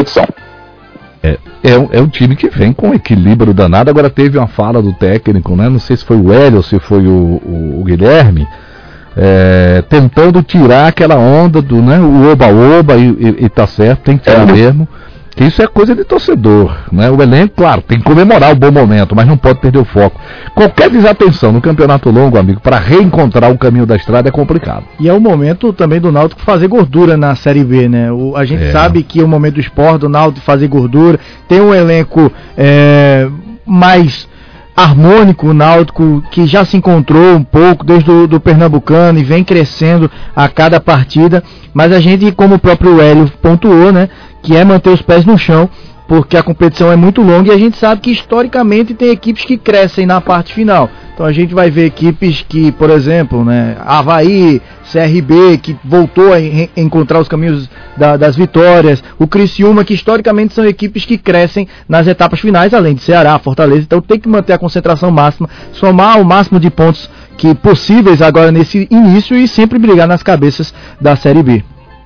competição. É um time que vem com equilíbrio danado. Agora teve uma fala do técnico, né? Não sei se foi o Hélio ou se foi o Guilherme, tentando tirar aquela onda do, né, o oba-oba, e tá certo, tem que tirar mesmo. Que isso é coisa de torcedor, né? O elenco, claro, tem que comemorar o bom momento, mas não pode perder o foco. Qualquer desatenção no campeonato longo, amigo, para reencontrar o caminho da estrada é complicado. E é o momento também do Náutico fazer gordura na Série B, né? A gente sabe que é o momento do esporte, do Náutico fazer gordura, tem um elenco mais harmônico, o Náutico, que já se encontrou um pouco desde do Pernambucano e vem crescendo a cada partida, mas a gente, como o próprio Hélio pontuou, né, que é manter os pés no chão, porque a competição é muito longa e a gente sabe que historicamente tem equipes que crescem na parte final. Então a gente vai ver equipes que, por exemplo, né, Avaí, CRB, que voltou a encontrar os caminhos das vitórias, o Criciúma, que historicamente são equipes que crescem nas etapas finais, além de Ceará, Fortaleza. Então tem que manter a concentração máxima, somar o máximo de pontos que possíveis agora nesse início e sempre brigar nas cabeças da Série B.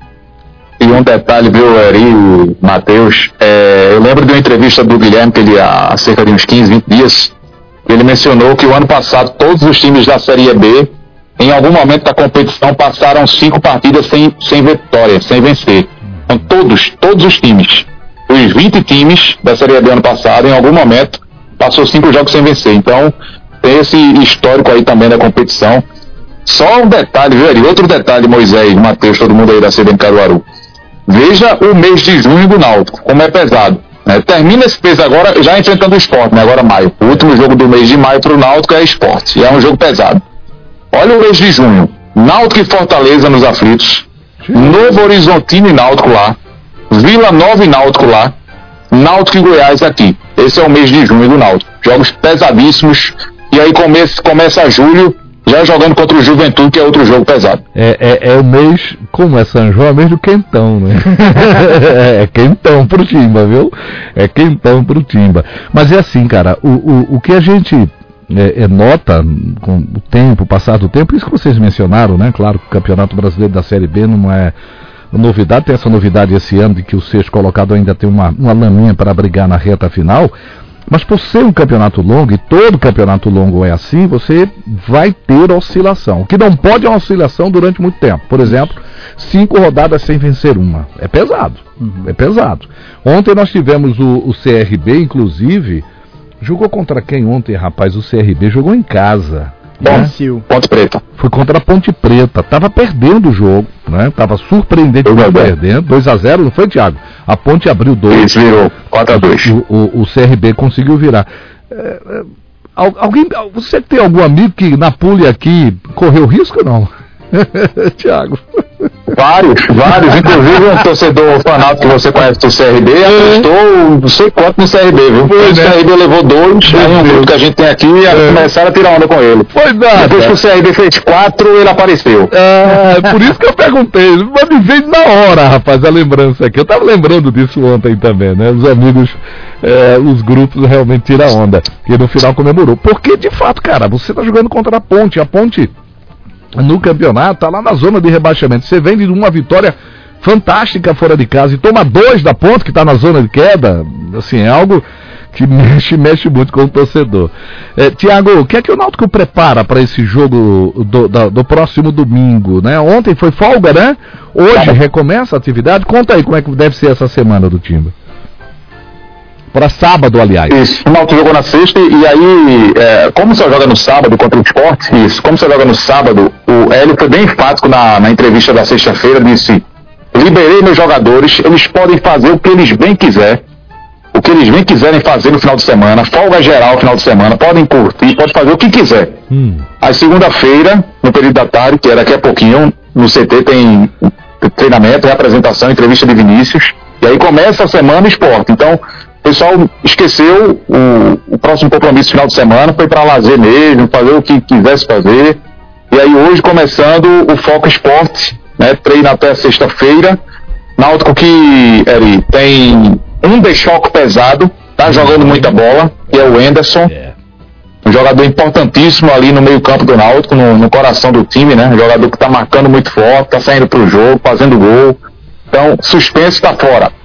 E um detalhe, viu, Eri, Matheus, eu lembro de uma entrevista do Guilherme, que ele há cerca de uns 15, 20 dias, ele mencionou que o ano passado todos os times da Série B, em algum momento da competição, passaram 5 partidas sem vitória, sem vencer. Então todos os times, os 20 times da Série B ano passado, em algum momento, passou 5 jogos sem vencer. Então tem esse histórico aí também da competição. Só um detalhe, viu, Eri? Outro detalhe, Moisés, Matheus, todo mundo aí da CBN Caruaru. Veja o mês de junho do Náutico, como é pesado. Né? Termina esse mês agora, já enfrentando o Sport, né? Agora maio. O último jogo do mês de maio para o Náutico é Sport, e é um jogo pesado. Olha o mês de junho. Náutico e Fortaleza nos aflitos. Novo Horizontino e Náutico lá. Vila Nova e Náutico lá. Náutico e Goiás aqui. Esse é o mês de junho do Náutico. Jogos pesadíssimos. E aí começa julho, já jogando contra o Juventude, que é outro jogo pesado. É o mês, como é São João, é o mês do quentão, né? É quentão pro Timba, viu? É quentão pro Timba. Mas é assim, cara, o que a gente nota com o tempo, passar do tempo, isso que vocês mencionaram, né? Claro que o Campeonato Brasileiro da Série B não é novidade, tem essa novidade esse ano de que o sexto colocado ainda tem uma laminha para brigar na reta final. Mas por ser um campeonato longo, e todo campeonato longo é assim, você vai ter oscilação. O que não pode é uma oscilação durante muito tempo. Por exemplo, 5 rodadas sem vencer uma. É pesado. É pesado. Ontem nós tivemos o CRB, inclusive, jogou contra quem ontem, rapaz? O CRB jogou em casa. Ponte Preta. Foi contra a Ponte Preta. Tava perdendo o jogo, né? Tava surpreendente perdendo. 2-0, não foi, Thiago? A Ponte abriu 2. Isso, virou 4-2. O CRB conseguiu virar. Você tem algum amigo que na pule aqui correu risco ou não? Thiago. Vários. Inclusive um torcedor fanático que você conhece do CRB apostou não sei quanto no CRB, viu? O CRB levou 2, aí um grupo que a gente tem aqui começaram a tirar onda com ele. Foi nada. Depois que o CRB fez 4, ele apareceu. Por isso que eu perguntei. Mas me veio na hora, rapaz, a lembrança aqui. Eu tava lembrando disso ontem também, né? Os amigos, os grupos realmente tiram onda. E no final comemorou. Porque, de fato, cara, você tá jogando contra a Ponte. A Ponte no campeonato, tá lá na zona de rebaixamento. Você vem de uma vitória fantástica fora de casa e toma 2 da Ponte, que tá na zona de queda. Assim, é algo que mexe muito com o torcedor. Tiago, o que é que o Náutico prepara para esse jogo do próximo domingo, né? Ontem foi folga, né? Hoje recomeça a atividade. Conta aí como é que deve ser essa semana do Timba. Para sábado, aliás. Isso, o Náutico jogou na sexta e aí, como você joga no sábado contra o Sport, como você joga no sábado, o Hélio foi bem enfático na entrevista da sexta-feira, disse: liberei meus jogadores, eles podem fazer o que eles bem quiserem fazer no final de semana, folga geral no final de semana, podem curtir, podem fazer o que quiser. Aí segunda-feira, no período da tarde, que é daqui a pouquinho, no CT tem treinamento, apresentação, entrevista de Vinícius, e aí começa a semana esporte. Então, o pessoal esqueceu o próximo compromisso final de semana, foi para lazer mesmo, fazer o que quisesse fazer. E aí hoje começando o foco esporte, né? Treina até sexta-feira. Náutico que tem um deixoco pesado, tá jogando muita bola, que é o Anderson. Um jogador importantíssimo ali no meio campo do Náutico, no coração do time, né? Um jogador que tá marcando muito forte, tá saindo pro jogo, fazendo gol. Então, suspense tá fora.